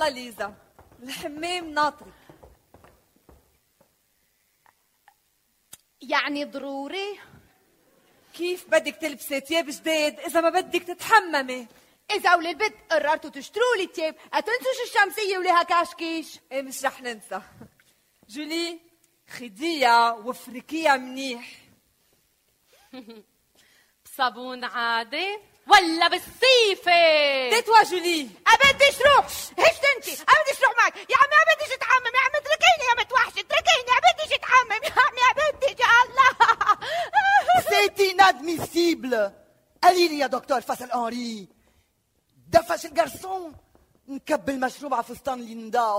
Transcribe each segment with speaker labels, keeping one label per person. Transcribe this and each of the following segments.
Speaker 1: يلا ليزا، الحمام ناطرك.
Speaker 2: يعني ضروري؟
Speaker 1: كيف بدك تلبسي تياب جديد إذا ما بدك تتحممي؟
Speaker 2: إذا وللبيت قررتوا تشتروا لي تياب أتنسوش الشمسية ولها كاشكيش.
Speaker 1: إيه مش رح ننسى. جولي خديها وفركيها منيح.
Speaker 3: بصابون عادي ولا بالصيفة؟
Speaker 1: تتوى جولي.
Speaker 2: أبديش روح. هشت انتي أبديش روح معك يا عمي. أبديش اتحمم يا عمي. اتركيني يا متوحشة. اتركيني. أبديش اتحمم يا عمي. أبديش يا الله.
Speaker 4: C'est inadmissible. قالي لي يا دكتور فصل أنري دفش الجرسون نكب المشروب على فستان ليندا.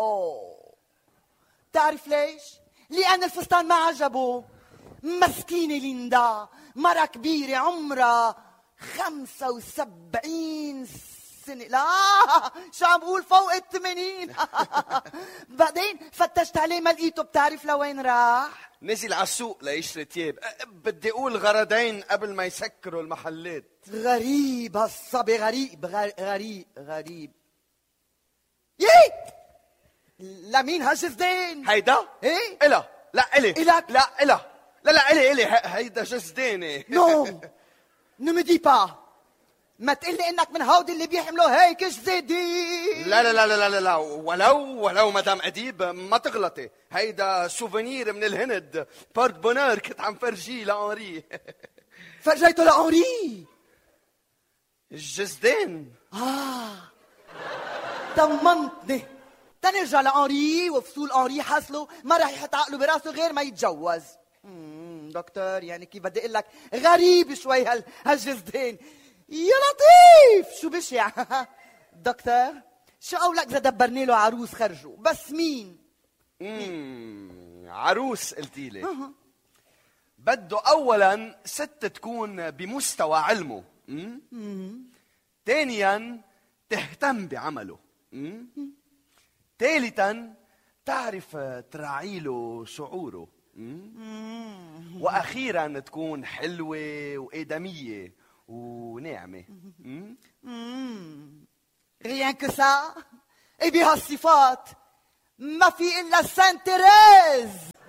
Speaker 4: تعرف ليش؟ لأن الفستان ما عجبه. مسكينة ليندا مرة كبيرة عمرها 75 سنة. لا شو عم بقول فوق 80. بعدين فتشت عليه ما لقيته. بتعرف لوين راح؟
Speaker 5: نزل على السوق ليشتري تياب. بدي اقول غرضين قبل ما يسكروا المحلات.
Speaker 4: غريب هالصبي. غريب. يي لمين هالجزدين؟
Speaker 5: هيدا؟
Speaker 4: ايه
Speaker 5: إلا لا إلي.
Speaker 4: إلك؟
Speaker 5: لا إلا لا إلي. هيدا جزديني.
Speaker 4: نو نو مدي با. ما تقلي انك من هودي اللي بيحملوا هيك جزيدين.
Speaker 5: لا لا لا لا لا لا. ولو مدام أديب ما تغلطي. هيدا سوفينير من الهند. بارت بونور كنت عم فرجيه لأنري.
Speaker 4: فرجيته لأنري
Speaker 5: الجزدين.
Speaker 4: طمنتني. تنرجع لأنري وفصول أنري حصلوا ما راح يحط عقله براسه غير ما يتجوز. دكتور يعني كيف بدي اقول لك غريب شوي هالجزدين. يا لطيف شو بشع. دكتور شو قولك اذا دبرني له عروس خرجوا؟ بس مين؟
Speaker 5: عروس قلتيلي. بده اولا ست تكون بمستوى علمه. ثانيا تهتم بعمله. ثالثا تعرف تراعي له شعوره. واخيرا تكون حلوه وادميه وناعمه.
Speaker 4: ريان كو سا. اي بهالصفات ما في الا سان تيريز.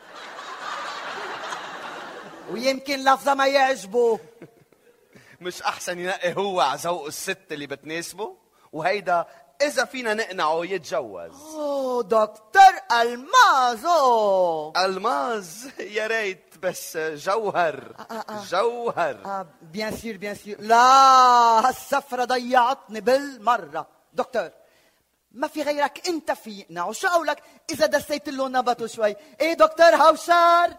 Speaker 4: ويمكن لفظه ما يعجبه.
Speaker 5: مش احسن ينقي هو على ذوق الست اللي بتناسبه؟ وهيدا اذا فينا نقنعه يتجوز.
Speaker 4: دكتور المازو.
Speaker 5: الماز يا ريت بس جوهر. جوهر.
Speaker 4: بيان سير. لا هالسفرة ضيعتني بالمرة. دكتور ما في غيرك انت في يقنعه. شو قولك اذا دسيت له نبته شوي؟ ايه دكتور هوشار؟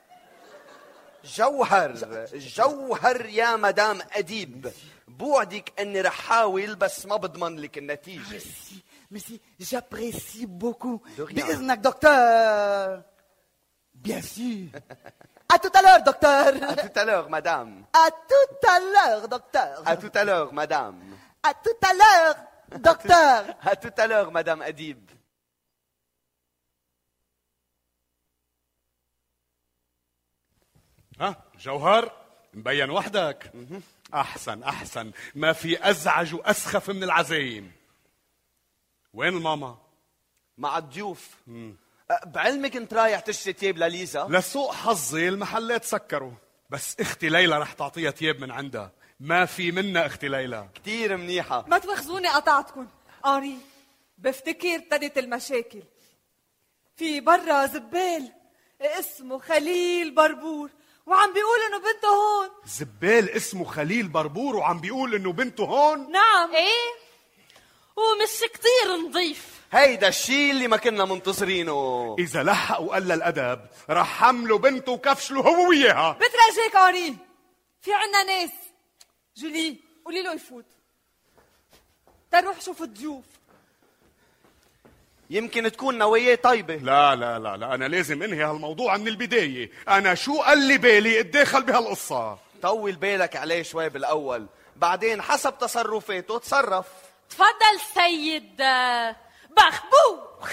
Speaker 5: جوهر يا مدام أديب. بوعدك اني رح حاول بس ما بضمن لك النتيجة.
Speaker 4: ميرسي j'apprécie beaucoup. بإذنك دكتور. بيان سير. À tout à l'heure دكتور.
Speaker 5: À tout à l'heure madame.
Speaker 4: À tout à l'heure دكتور.
Speaker 5: À tout à l'heure madame.
Speaker 4: À tout à l'heure دكتور.
Speaker 5: À tout à l'heure مدام أديب.
Speaker 6: جوهر مبين وحدك. احسن ما في ازعج واسخف من العزايم. وين الماما؟
Speaker 5: مع الضيوف. بعلمك انت رايح تشتري تياب لليزا؟
Speaker 6: لسوء حظي المحلات سكروا، بس اختي ليلى رح تعطيها تياب من عندها. ما في منا اختي ليلى.
Speaker 5: كتير منيحة.
Speaker 1: ما تواخذوني قطعتكم. أنري بفتكر ابتدت المشاكل. في برا زبال اسمه خليل بربور وعم بيقول انه بنته هون.
Speaker 6: زبال اسمه خليل بربور وعم بيقول انه بنته هون؟
Speaker 1: نعم.
Speaker 3: ايه ومش كتير نظيف.
Speaker 5: هيدا الشيء اللي ما كنا منتظرينه.
Speaker 6: اذا لحق وقل الادب رح حمله بنته وكفشله هو وياها.
Speaker 1: بتراجيك أنري في عنا ناس. جولي قولي له يفوت تروح شوف الضيوف.
Speaker 5: يمكن تكون نواياه طيبة.
Speaker 6: لا أنا لازم انهي هالموضوع من البداية. أنا شو قال لي بالي اتداخل بهالقصة.
Speaker 5: طول بالك عليه شوي بالأول، بعدين حسب تصرفاته تصرف.
Speaker 3: تفضل سيد بخبوخ.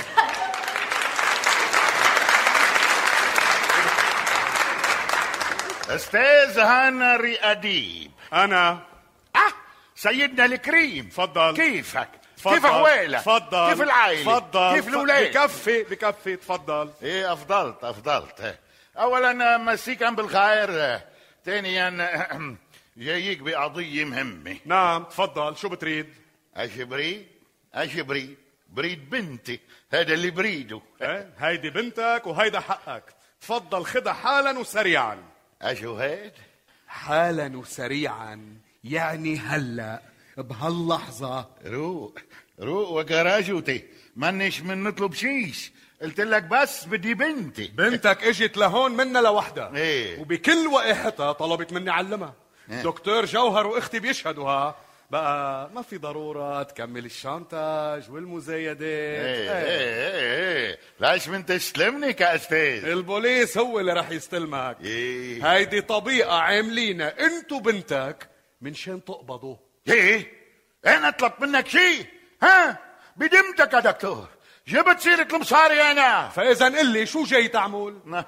Speaker 7: أستاذ هنري أديب.
Speaker 6: أنا
Speaker 7: سيدنا الكريم.
Speaker 6: تفضل.
Speaker 7: كيفك؟ كيف احوالك؟
Speaker 6: تفضل.
Speaker 7: كيف العائلة؟
Speaker 6: تفضل.
Speaker 7: كيف الاولاد؟
Speaker 6: بكفي تفضل.
Speaker 7: ايه افضلت. اولا مسيكا بالخير. ثانيا جايك بقضية مهمة.
Speaker 6: نعم تفضل، شو بتريد؟
Speaker 7: اش بريد بنتي، هذا اللي بريده.
Speaker 6: ايه هيدي بنتك وهيدا حقك، تفضل خدها حالا وسريعا.
Speaker 7: اشو هاد؟
Speaker 6: حالا وسريعا يعني هلا بهاللحظة.
Speaker 7: روق وكراجوتي، منش من نطلب شيش، قلت لك بس بدي بنتي.
Speaker 6: بنتك اجت لهون منا لوحدها،
Speaker 7: ايه،
Speaker 6: وبكل وقاحتها طلبت مني علمها. دكتور جوهر واختي بيشهدوها، بقى ما في ضرورة تكمل الشانتاج والمزايدات.
Speaker 7: ايه ليش من تستلمني كأستاذ؟
Speaker 6: البوليس هو اللي رح يستلمك. هيدي طبيعة عاملينها انت وبنتك من شان تقبضوا.
Speaker 7: ايه انا طلبت منك شيء؟ ها بدمتك يا دكتور، جبت سيرة المصاري انا.
Speaker 6: فاذا قل لي شو جاي تعمل؟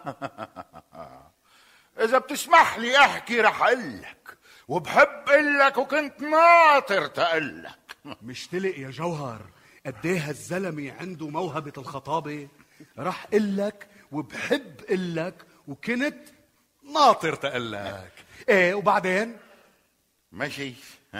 Speaker 7: اذا بتسمح لي احكي رح اقلك، وبحب قلك وكنت ناطر تقلك.
Speaker 6: مشتلق يا جوهر قديه هالزلمة عنده موهبة الخطابة. رح قلك وبحب قلك وكنت ناطر تقلك. ايه وبعدين؟
Speaker 7: ماشي.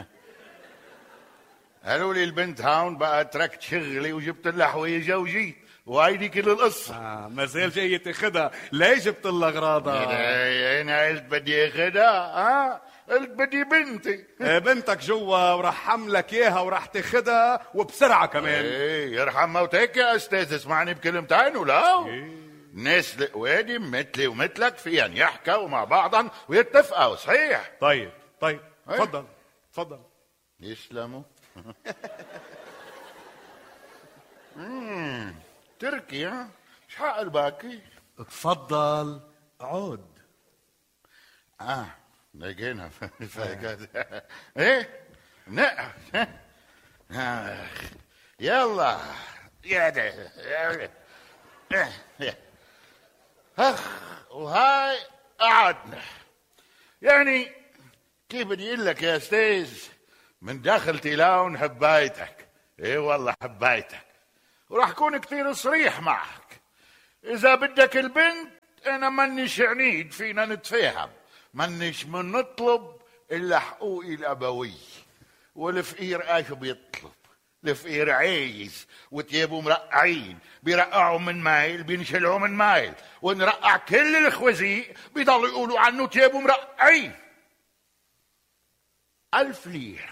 Speaker 7: قالوا لي البنت هون بقى تركت شغلي وجبت لها حويجة وجيت، وهيدي كل القصة.
Speaker 6: ما زال جاي تاخدها، ليه جبت لها اغراضها؟
Speaker 7: انا قلت بدي اخدها، قلت بدي بنتي.
Speaker 6: بنتك جوا ورح حملك اياها ورح تاخدها وبسرعة كمان.
Speaker 7: ايه يرحم موتك يا استاذ، اسمعني بكلمتين ولا الناس القوادم مثلي ومثلك فيهن يحكوا مع بعضن ويتفقوا. صحيح؟
Speaker 6: طيب تفضل.
Speaker 7: يسلموا. تركي ها؟ شحق الباكي؟
Speaker 6: تفضل عود.
Speaker 7: لقينا. ايه نقع. يلا وهاي قعدنا. يعني كيف بدي اقول لك يا استاذ، من دخلتي لون حبايتك. ايه والله حبايتك، وراح كون كتير صريح معك. اذا بدك البنت انا منش عنيد، فينا نتفاهم، منش من نطلب الا حقوقي الابوي. والفقير ايش بيطلب؟ الفقير عايز وتيابه مرقعين، بيرقعوا من مايل بينشلعوا من مايل، ونرقع كل الخوازيق بيضلوا يقولوا عنه تيابه مرقعين. 1000 ليرة.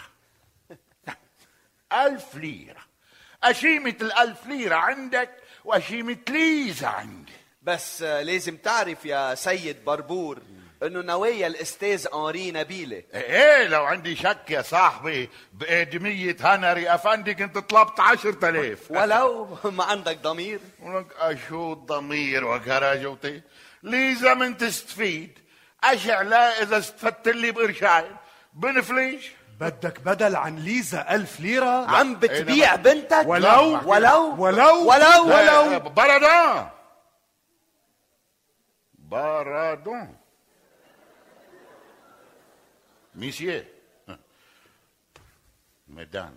Speaker 7: 1000 ليرة، أشيمة 1000 ليرة عندك وأشيمة ليزة عندي.
Speaker 5: بس لازم تعرف يا سيد بربور انه نوايا الاستاذ انري نبيله.
Speaker 7: ايه لو عندي شك يا صاحبي بآدمية هنري افندي كنت طلبت 10,000.
Speaker 5: ولو ما عندك ضمير.
Speaker 7: ولك اشو الضمير وكراجوتي؟ ليزا من تستفيد اشع لا اذا استفدت لي بقرشين بنفليش.
Speaker 6: بدك بدل عن ليزا 1000 ليرة؟
Speaker 5: عم بتبيع بنتك؟
Speaker 6: ولو
Speaker 7: بارادون ميسيه مدام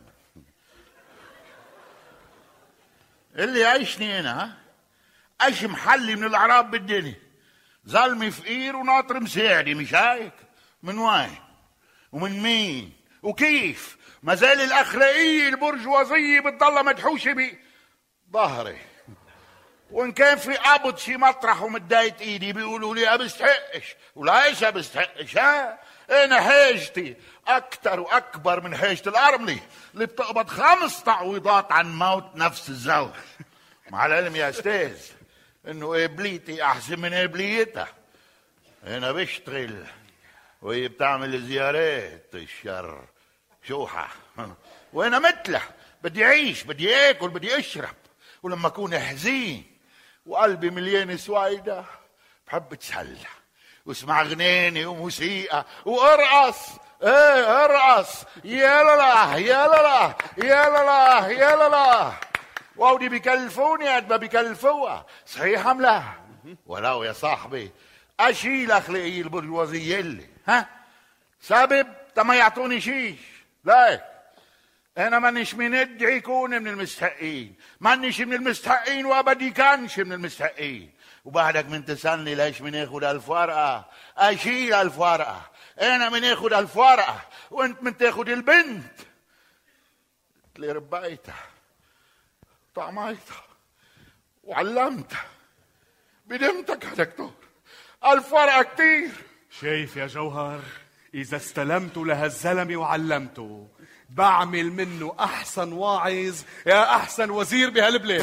Speaker 7: اللي عيشني هنا ايش محلي من الاعراب بالدنيا، ظلمي فقير وناطر مساعدي. مش هيك؟ من وين ومن مين وكيف؟ ما زال الاخلاقيه البرجوازيه بتضل مدحوشه بظهري، وان كان في قبض شي مطرح ومتضايق ايدي بيقولوا لي ابستحقش. ولايش ابستحقش؟ انا حاجتي اكتر واكبر من حاجه الارملي اللي بتقبض 5 تعويضات عن موت نفس الزوج. مع العلم يا استاذ انه قبليتي احسن من قبليتها. انا بشتغل وهي بتعمل زيارات الشر شوحة، وانا مثلها بدي اعيش، بدي اكل، بدي اشرب. ولما اكون حزين وقلبي مليان سويدة بحب اتسلى واسمع اغناني وموسيقى وارقص. ايه ارقص، يا لا يا لا يا لا يا لا. واودي بيكلفوني قد ما بيكلفوها. صحيح ام لا؟ ولو يا صاحبي اشيل اخلاقي البرجوازيه اللي سبب ما يعطوني شيش. لا انا مانيش مندعي يكون من المستحقين، مانيش من المستحقين وابدي كانش من المستحقين. وبعدك من تسألني ليش من ياخد 1000 ورقة؟ اشيل 1000 ورقة. انا من ياخد 1000 ورقة وانت من تاخد البنت اللي ربيتها طعميتها وعلمتها بدمتك يا دكتور. 1000 ورقة كتير.
Speaker 6: شايف يا جوهر، إذا استلمته لهالزلمة وعلمته بعمل منه أحسن واعظ يا أحسن وزير بهالبلاد.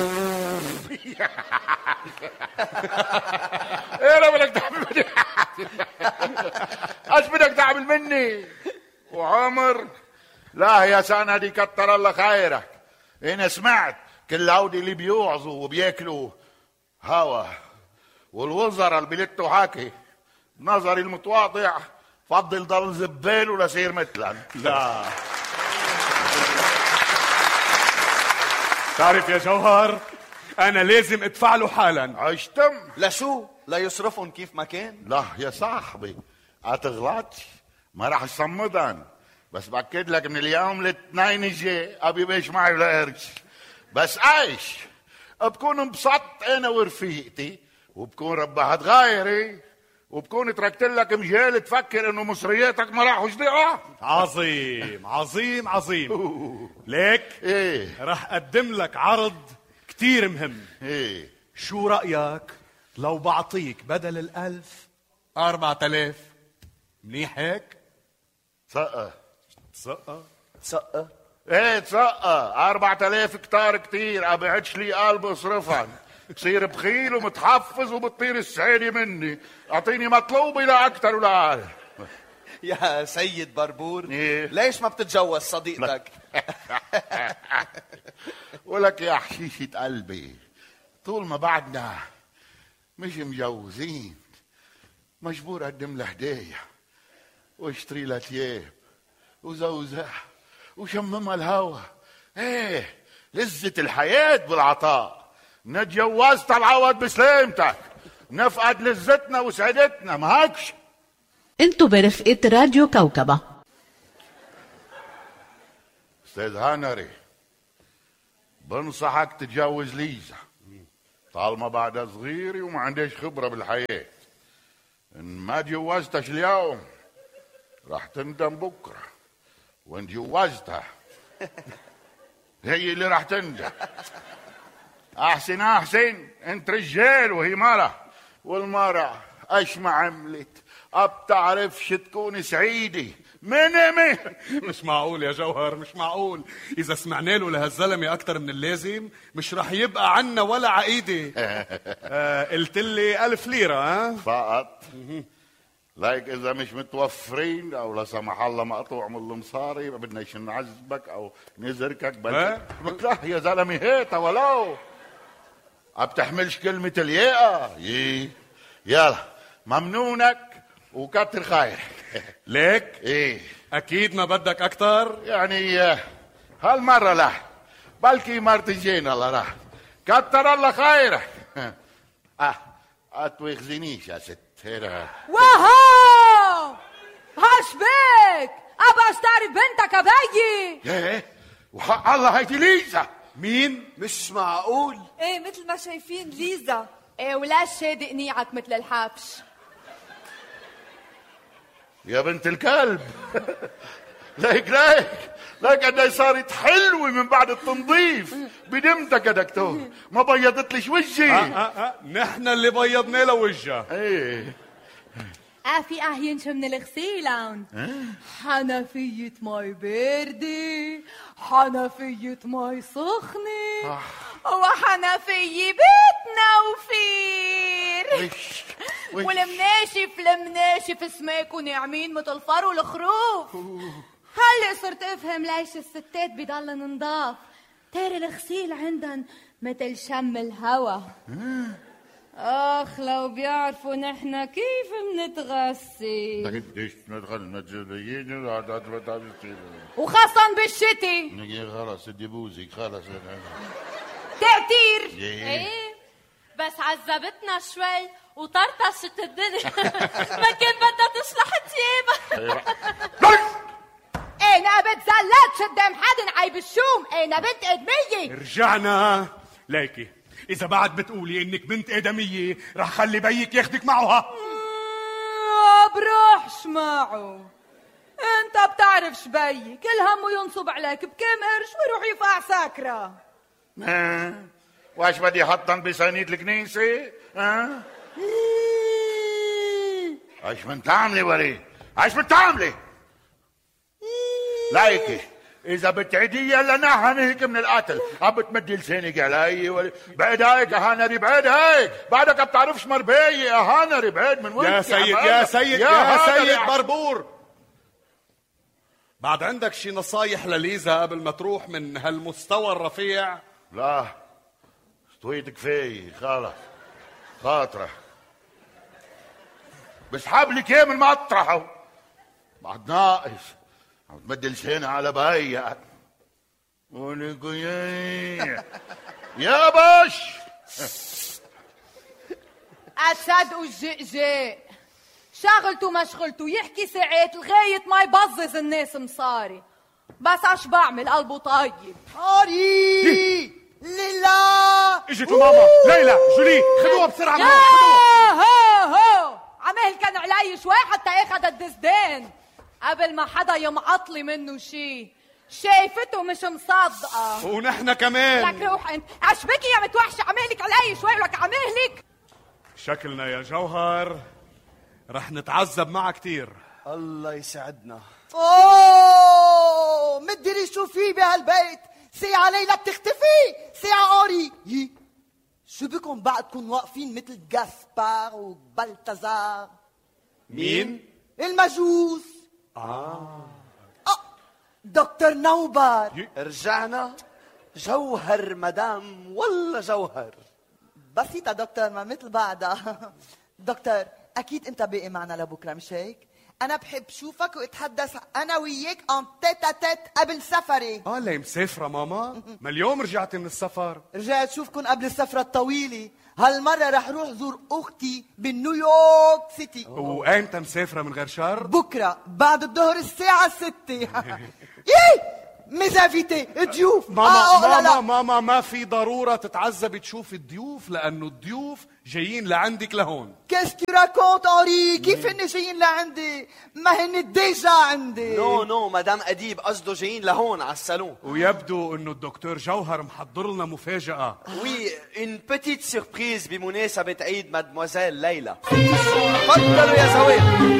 Speaker 7: إيه أنا بدك تعمل مني؟ إيش بدك تعمل مني؟ وعمر لا يا سندي كتر الله خيرك. أنا سمعت كل هودي اللي بيوعظوا وبياكلوا هوا والوزراء اللي بيلتوا حكي، نظري المتواضع فضل ضل زبال ولا سير مثلا.
Speaker 6: لا تعرف يا جوهر، أنا لازم أدفع له حالا.
Speaker 7: عشتم
Speaker 5: لشو؟ لا يصرفهم كيف ما كان؟
Speaker 7: لا يا صاحبي هتغلطش، ما راح صمدن، بس باكد لك من اليوم الاثنين الجاي ابي بيش معي ولا قرش. بس عايش بكون انبسطت انا ورفيقتي، وبكون ربحت غايري، وبكون تركت لك مجال تفكر انه مصرياتك ما راحوش ضيعه.
Speaker 6: عظيم عظيم عظيم. ليك
Speaker 7: ايه
Speaker 6: رح أقدم لك عرض كتير مهم.
Speaker 7: ايه
Speaker 6: شو رأيك لو بعطيك بدل 1000 4000؟ منيح هيك؟
Speaker 7: تسقى
Speaker 6: تسقى
Speaker 5: تسقى؟
Speaker 7: ايه تسقى. 4000 كتار كتير، ابعدش لي قلب اصرفن، بصير بخيل ومتحفز وبتطير السعيدة مني. اعطيني مطلوبي لا اكتر ولا اقل.
Speaker 5: يا سيد بربور،
Speaker 7: إيه؟
Speaker 5: ليش ما بتتجوز صديقتك؟
Speaker 7: ولك يا حشيشة قلبي، طول ما بعدنا مش مجوزين مجبور اقدم له هدية واشتري له ثياب وزوزة وشممها الهوا. ايه لذة الحياة بالعطاء. نتجوزت العوض بسلامتك، نفقد لذتنا وسعادتنا، ما هيكش؟
Speaker 8: انتوا برفقة راديو كوكبة.
Speaker 7: استاذ هنري، بنصحك تتجوز ليزا طالما بعدها صغيري وما عنديش خبرة بالحياة. ان ما تجوزتش اليوم راح تندم بكرة، وان جوزتها هي اللي راح تندم. احسن انت رجال وهي مرة، والمرة ايش ما عملت بتعرفش تكون سعيدة منمي.
Speaker 6: مش معقول يا جوهر، مش معقول. إذا سمعنا له لهالزلمة أكتر من اللازم مش رح يبقى عنا ولا عقيدة. قلت لي 1000 ليرة ها؟
Speaker 7: فقط. لايك إذا مش متوفرين أو لا سمح الله مقطوع من المصاري ما بدناش نعذبك أو نزركك. لا يا زلمة هيتا ولو بتحملش كلمة الياقة. يلا ممنونك وكتر خيرك.
Speaker 6: ليك
Speaker 7: ايه
Speaker 6: أكيد ما بدك أكتر؟
Speaker 7: يعني هالمرة لا، بلكي مرة الجاية الله راح. كتر الله خيرك. اتوخزنيش يا ست.
Speaker 1: واو عجبك؟ ابى اشتري بنتك ابيي.
Speaker 7: ايه وحق الله هيدي ليزا.
Speaker 6: مين؟
Speaker 5: مش معقول.
Speaker 1: ايه مثل ما شايفين ليزا.
Speaker 3: ايه ولاش شادق نيعك مثل الحبش.
Speaker 7: يا بنت الكلب. ليك قد صارت حلوة من بعد التنظيف بدمتك يا دكتور، ما بيضتليش وجهي.
Speaker 6: نحن اللي بيضنا له وجهه.
Speaker 7: ايه
Speaker 2: في ينشف من الغسيل. حنفية مي باردة، حنفية مي سخنة، وحنفية بيتنا وفير. والمناشف سماكوا ناعمين مثل الفرو والخروف. هلا صرت افهم ليش الستات بيضلن نضاف، تاري الغسيل عندن مثل شم الهوا. اخ لو بيعرفوا نحن كيف بنتغسل، وخاصة بالشتي.
Speaker 7: خلص ادي بوزك خلص.
Speaker 2: تعتير.
Speaker 3: ايه بس عذبتنا شوي وطرطشت الدنيا. ما كان بدها تشلح ثيابها.
Speaker 2: انا بتزلقش قدام حد عيب
Speaker 6: رجعنا. ليكي إذا بعد بتقولي إنك بنت آدمية رح خلي بيك ياخدك معها.
Speaker 1: بروحش معه، انت بتعرف شبيك كل همه ينصب عليك بكم قرش ويروح يفقع ساكرة.
Speaker 7: واش بدي حطن بصينية الكنيسة؟ ايش من تعملي وري؟ ايش من تعملي؟ لايكي اذا بتعدي لنحن هيك من القتل، عم بتمدي لسانك علي بعد هيك يا هانري، بعد هيك بعدك ما بتعرفش مربيه يا هانري، بعد من وين؟
Speaker 6: يا سيد بربور، بعد عندك شي نصايح لليزا قبل ما تروح من هالمستوى الرفيع؟
Speaker 7: لا استويت كفايه خلص خاطره، بسحب لك اياه من مطرحه بعد ناقص عم تمد لسانها على بيا يا باش.
Speaker 2: اتصدقوا الجئجئ شغلته مشغلته يحكي ساعات لغاية ما يبزز الناس مصاري، بس اش بعمل قلبه طيب.
Speaker 4: أري ليلى
Speaker 6: اجت ماما. ليلى جولي خدوها بسرعة.
Speaker 2: هو عمال كان علي شوي حتى اخذ الدزدان قبل ما حدا يمعطلي منه شي. شايفته مش مصدقة
Speaker 6: ونحن كمان.
Speaker 2: لك روح انت عشبكي يا متوحشة، عمالك علي شوي ولك عمالك.
Speaker 6: شكلنا يا جوهر رح نتعذب معها كتير.
Speaker 5: الله يسعدنا.
Speaker 4: اوه مدري شو في بهالبيت، ساعة ليلى بتختفي، ساعة أوري. شو بكم بعدكم واقفين مثل جاسبار وبلتزار؟
Speaker 5: مين؟
Speaker 4: المجوس. دكتور نوبر.
Speaker 5: رجعنا. جوهر مدام والله جوهر.
Speaker 4: بسيطة دكتور، ما مثل بعدها. دكتور أكيد أنت باقي معنا لبكرة مش هيك؟ أنا بحب شوفك وأتحدث أنا وياك أن تيتا تيت قبل سفري.
Speaker 6: ليه مسافرة ماما؟ ما اليوم رجعتي من السفر.
Speaker 4: رجعت شوفكن قبل السفرة الطويلة، هالمرة رح روح زور أختي بنيويورك سيتي.
Speaker 6: وأيمتى مسافرة من غير شر؟
Speaker 4: بكرة بعد الظهر الساعة 6. مزافيتي ضيوف.
Speaker 6: ماما ما في ضرورة تتعذبي تشوفي الضيوف، لأنه الضيوف جايين لعندك لهون.
Speaker 4: كيسكي راكونت أوري؟ كيف هن جايين لعندي؟ ما هن ديجا عندي.
Speaker 5: نو مدام أديب قصده جايين لهون على الصالون.
Speaker 6: ويبدو إنه الدكتور جوهر محضر لنا مفاجأة.
Speaker 5: وي une petite surprise بمناسبة عيد مادموزيل ليلى. تفضلوا يا زوال.